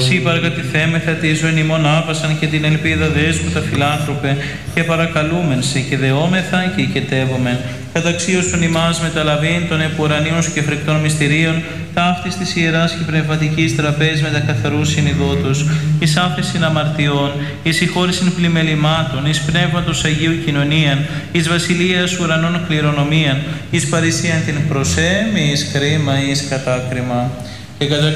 Σύ παρακατηθέμεθα τη ζωή ημών άπασαν και την ελπίδα δέσποτα φιλάνθρωπε, και παρακαλούμεν σε και δεόμεθα και οικετεύομεν. Καταξίωσον ημάς μεταλαβήν των επουρανίων και φρικτών μυστηρίων, ταύτης της Ιεράς και Πνευματικής Τραπέζης με τα καθαρούς συνειδότους, εις άφεσιν αμαρτιών, εις συγχώρησιν πλημελημάτων, εις πνεύματος Αγίου κοινωνίαν, εις βασιλείας ουρανών κληρονομίαν, εις παρησίαν την προσέμη, εις κρίμα, εις κατάκριμα. Και